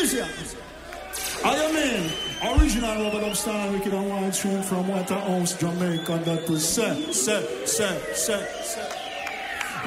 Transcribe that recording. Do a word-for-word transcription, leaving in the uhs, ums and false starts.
Listen. I mean, original Rubber Dub Star Wicked and Wild Stream from Waterhouse, Jamaica. That was set, set, set, set, set.